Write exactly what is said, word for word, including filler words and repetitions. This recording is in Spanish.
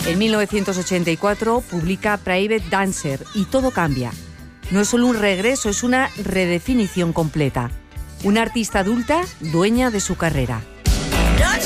En mil novecientos ochenta y cuatro publica Private Dancer y todo cambia. No es solo un regreso, es una redefinición completa. Una artista adulta, dueña de su carrera. Not